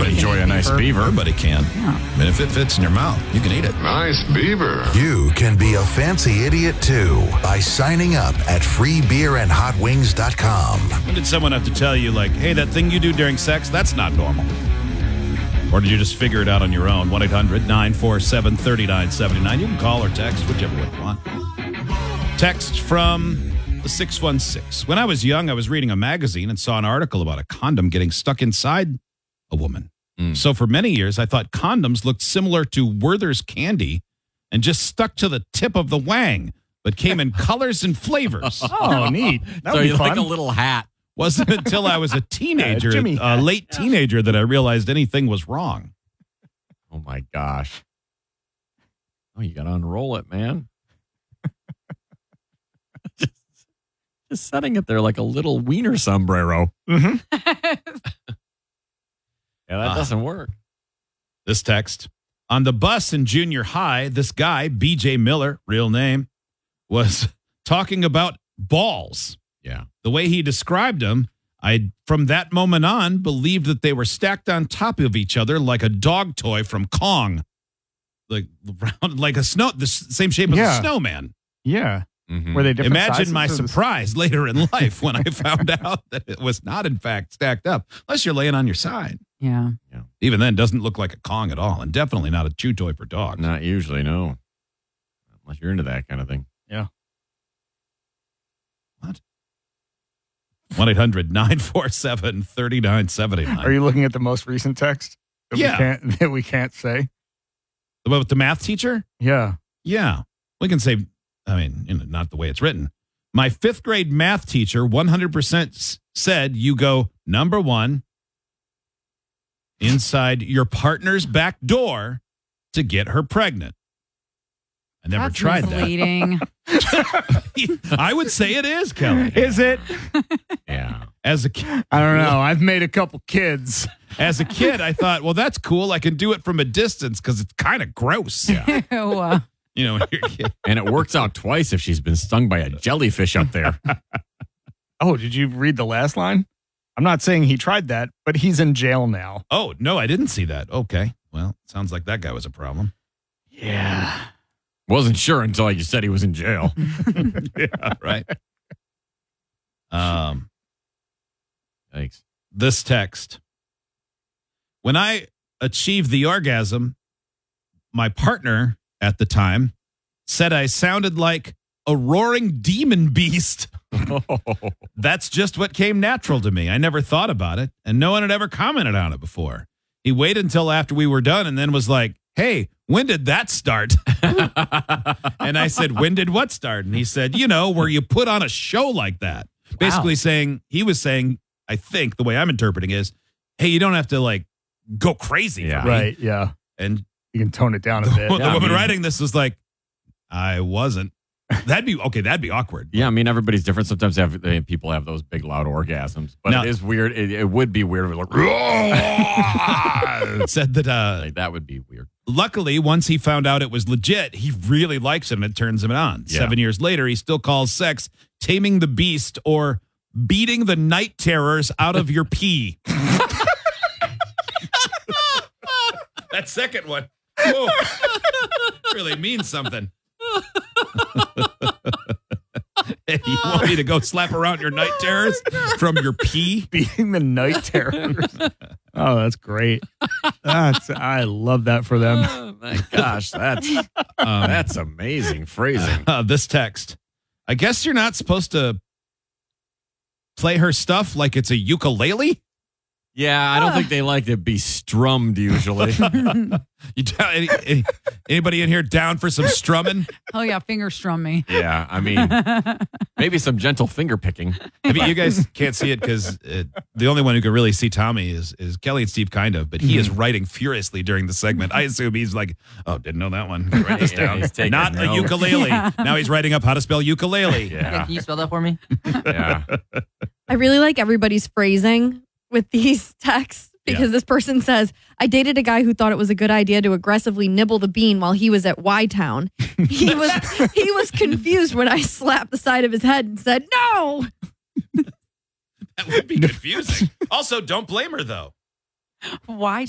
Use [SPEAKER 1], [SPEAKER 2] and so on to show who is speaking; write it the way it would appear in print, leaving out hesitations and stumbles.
[SPEAKER 1] enjoy a nice beaver.
[SPEAKER 2] Everybody can.
[SPEAKER 3] Yeah.
[SPEAKER 2] And if it fits in your mouth, you can eat it.
[SPEAKER 4] Nice beaver.
[SPEAKER 5] You can be a fancy idiot too by signing up at freebeerandhotwings.com.
[SPEAKER 6] When did someone have to tell you, like, hey, that thing you do during sex, that's not normal? Or did you just figure it out on your own? 1-800-947-3979. You can call or text, whichever way you want. Text from the 616. When I was young, I was reading a magazine and saw an article about a condom getting stuck inside a woman. So for many years, I thought condoms looked similar to Werther's candy and just stuck to the tip of the wang, but came in colors and flavors.
[SPEAKER 1] Oh, neat. That
[SPEAKER 3] So
[SPEAKER 1] would be
[SPEAKER 3] you
[SPEAKER 1] fun.
[SPEAKER 3] like a little hat.
[SPEAKER 6] Wasn't until I was a teenager,
[SPEAKER 1] Jimmy
[SPEAKER 6] a
[SPEAKER 1] hat.
[SPEAKER 6] late teenager, that I realized anything was wrong.
[SPEAKER 3] Oh, my gosh. Oh, you got to unroll it, man. just setting it there like a little wiener sombrero.
[SPEAKER 1] Mhm.
[SPEAKER 3] Yeah, that doesn't work.
[SPEAKER 6] This text. On the bus in junior high, this guy, BJ Miller, real name, was talking about balls.
[SPEAKER 3] Yeah.
[SPEAKER 6] The way he described them, I, from that moment on, believed that they were stacked on top of each other like a dog toy from Kong. Like round, like a snow, the same shape as a
[SPEAKER 1] Yeah.
[SPEAKER 6] snowman.
[SPEAKER 1] Yeah.
[SPEAKER 3] Mhm.
[SPEAKER 1] Were they different
[SPEAKER 6] Imagine
[SPEAKER 1] sizes
[SPEAKER 6] my
[SPEAKER 1] or the-
[SPEAKER 6] surprise later in life when I found out that it was not, in fact, stacked up, unless you're laying on your side.
[SPEAKER 7] Yeah.
[SPEAKER 6] Even then, doesn't look like a Kong at all, and definitely not a chew toy for dogs.
[SPEAKER 3] Not usually, no. Unless you're into that kind of thing.
[SPEAKER 6] 1-800-947-3979.
[SPEAKER 1] Are you looking at the most recent text?
[SPEAKER 6] Yeah.
[SPEAKER 1] That we can't say?
[SPEAKER 6] About the math teacher?
[SPEAKER 1] Yeah.
[SPEAKER 6] Yeah. We can say, I mean, not the way it's written. My 5th grade math teacher 100% said you go, number 1, inside your partner's back door to get her pregnant. I never
[SPEAKER 7] That's
[SPEAKER 6] tried
[SPEAKER 7] misleading.
[SPEAKER 6] that. I would say it is, Kelly.
[SPEAKER 1] Is it?
[SPEAKER 3] Yeah.
[SPEAKER 6] As a kid,
[SPEAKER 1] I don't know. I've made a couple kids.
[SPEAKER 6] I thought, well, that's cool. I can do it from a distance because it's kind of gross.
[SPEAKER 3] Yeah.
[SPEAKER 7] Ew.
[SPEAKER 6] You know, when you're a kid.
[SPEAKER 3] And it works out twice if she's been stung by a jellyfish up there.
[SPEAKER 1] Oh, did you read the last line? I'm not saying he tried that, but he's in jail now.
[SPEAKER 6] Oh, no, I didn't see that. Okay. Well, sounds like that guy was a problem.
[SPEAKER 1] Yeah.
[SPEAKER 3] Wasn't sure until you said he was in jail.
[SPEAKER 6] Yeah, right.
[SPEAKER 3] Thanks.
[SPEAKER 6] This text. When I achieved the orgasm, my partner at the time said I sounded like a roaring demon beast. That's just what came natural to me. I never thought about it, and no one had ever commented on it before. He waited until after we were done and then was like, hey, when did that start? And I said, when did what start? And he said, where you put on a show like that. Basically he was saying, I think the way I'm interpreting is, hey, you don't have to like go crazy.
[SPEAKER 3] Yeah.
[SPEAKER 6] For me.
[SPEAKER 1] Right. Yeah.
[SPEAKER 6] And
[SPEAKER 1] You can tone it down a bit.
[SPEAKER 6] the
[SPEAKER 3] Yeah,
[SPEAKER 6] woman
[SPEAKER 3] I mean-
[SPEAKER 6] writing this was like, I wasn't. That'd be awkward.
[SPEAKER 3] Yeah, I mean, everybody's different. Sometimes people have those big, loud orgasms. But
[SPEAKER 6] Now-
[SPEAKER 3] it is weird. It would be weird. Like,
[SPEAKER 6] Said that
[SPEAKER 3] like, that would be weird.
[SPEAKER 6] luckily, once he found out it was legit, he really likes it and it turns him on.
[SPEAKER 3] Yeah.
[SPEAKER 6] 7 years later, he still calls sex taming the beast or beating the night terrors out of your pee. That second one, whoa, really means something. Hey, you want me to go slap around your night terrors from your pee?
[SPEAKER 1] Beating the night terrors. Oh, that's great. I love that for them.
[SPEAKER 3] Oh, my gosh, that's amazing phrasing.
[SPEAKER 6] This text. I guess you're not supposed to play her stuff like it's a ukulele.
[SPEAKER 3] Yeah, I don't think they like to be strummed usually.
[SPEAKER 6] You anybody in here down for some strumming?
[SPEAKER 7] Oh, yeah. Finger strum me.
[SPEAKER 3] Yeah, I mean, maybe some gentle finger picking.
[SPEAKER 6] I mean, you guys can't see it because the only one who can really see Tommy is Kelly and Steve, kind of. But he is writing furiously during the segment. I assume he's like, "Oh, didn't know that one. Write this down.
[SPEAKER 3] He's taking
[SPEAKER 6] Not a
[SPEAKER 3] notes.
[SPEAKER 6] ukulele."
[SPEAKER 7] Yeah.
[SPEAKER 6] Now he's writing up how to spell ukulele.
[SPEAKER 3] Yeah,
[SPEAKER 8] Can you spell that for me?
[SPEAKER 3] yeah.
[SPEAKER 9] I really like everybody's phrasing with these texts because this person says, I dated a guy who thought it was a good idea to aggressively nibble the bean while he was at Y-Town. He was confused when I slapped the side of his head and said, no.
[SPEAKER 6] That would be confusing. Also, don't blame her, though.
[SPEAKER 7] Why